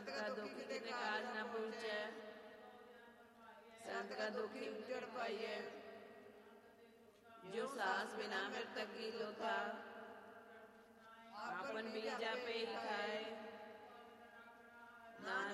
संत का दुखी के काज न पूछे, संत का दुखी उजड़ पाइए। जो सांस बिना मृतक की लो था, आपन बीजा पे ही खाए।